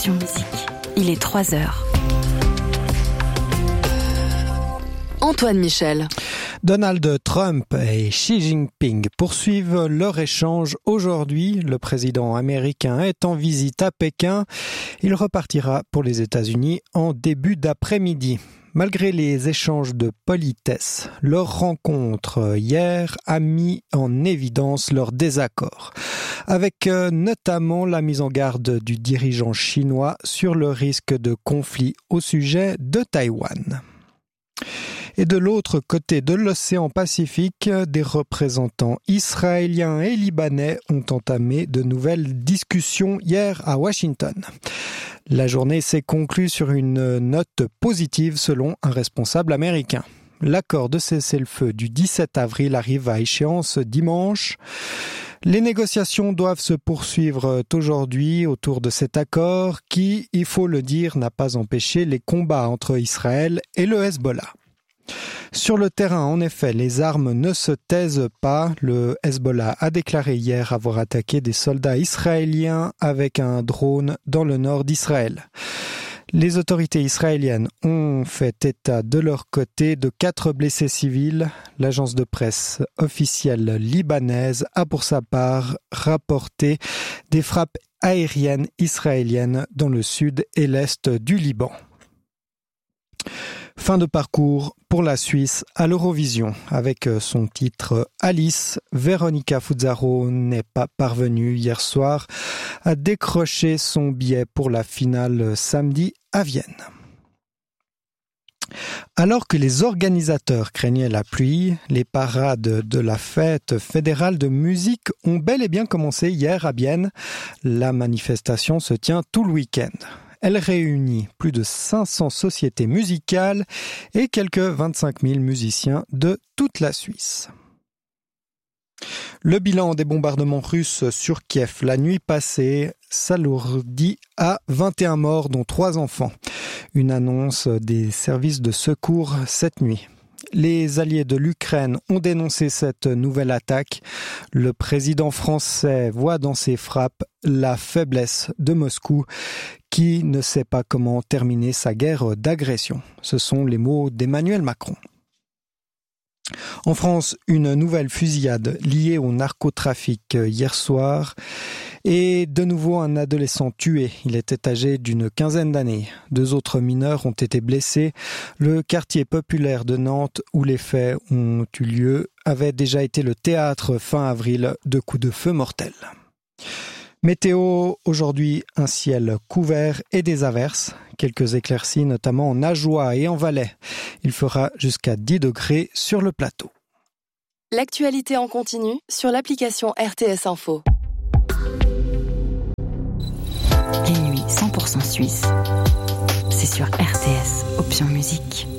Option Musique. Il est 3h. Antoine Michel. Donald Trump et Xi Jinping poursuivent leur échange aujourd'hui. Le président américain est en visite à Pékin. Il repartira pour les États-Unis en début d'après-midi. Malgré les échanges de politesse, leur rencontre hier a mis en évidence leur désaccord, avec notamment la mise en garde du dirigeant chinois sur le risque de conflit au sujet de Taïwan. Et de l'autre côté de l'océan Pacifique, des représentants israéliens et libanais ont entamé de nouvelles discussions hier à Washington. La journée s'est conclue sur une note positive selon un responsable américain. L'accord de cessez-le-feu du 17 avril arrive à échéance dimanche. Les négociations doivent se poursuivre aujourd'hui autour de cet accord qui, il faut le dire, n'a pas empêché les combats entre Israël et le Hezbollah. Sur le terrain, en effet, les armes ne se taisent pas. Le Hezbollah a déclaré hier avoir attaqué des soldats israéliens avec un drone dans le nord d'Israël. Les autorités israéliennes ont fait état de leur côté de 4 blessés civils. L'agence de presse officielle libanaise a pour sa part rapporté des frappes aériennes israéliennes dans le sud et l'est du Liban. Fin de parcours pour la Suisse à l'Eurovision. Avec son titre Alice, Veronica Fuzzaro n'est pas parvenue hier soir à décrocher son billet pour la finale samedi à Vienne. Alors que les organisateurs craignaient la pluie, les parades de la fête fédérale de musique ont bel et bien commencé hier à Bienne. La manifestation se tient tout le week-end. Elle réunit plus de 500 sociétés musicales et quelques 25 000 musiciens de toute la Suisse. Le bilan des bombardements russes sur Kiev la nuit passée s'alourdit à 21 morts, dont 3 enfants. Une annonce des services de secours cette nuit. Les alliés de l'Ukraine ont dénoncé cette nouvelle attaque. Le président français voit dans ces frappes la faiblesse de Moscou qui ne sait pas comment terminer sa guerre d'agression. Ce sont les mots d'Emmanuel Macron. En France, une nouvelle fusillade liée au narcotrafic hier soir et de nouveau un adolescent tué. Il était âgé d'une quinzaine d'années. 2 autres mineurs ont été blessés. Le quartier populaire de Nantes où les faits ont eu lieu avait déjà été le théâtre fin avril de coups de feu mortels. Météo, aujourd'hui un ciel couvert et des averses. Quelques éclaircies notamment en Ajoie et en Valais. Il fera jusqu'à 10 degrés sur le plateau. L'actualité en continu sur l'application RTS Info. Les nuits 100% suisses. C'est sur RTS Option Musique.